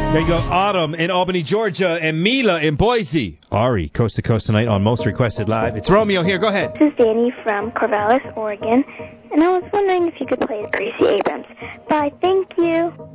There you go. Autumn in Albany, Georgia, and Mila in Boise. Ari, coast to coast tonight on Most Requested Live. It's Romeo here. Go ahead. This is Danny from Corvallis, Oregon, and I was wondering if you could play Gracie Abrams. Bye. Thank you.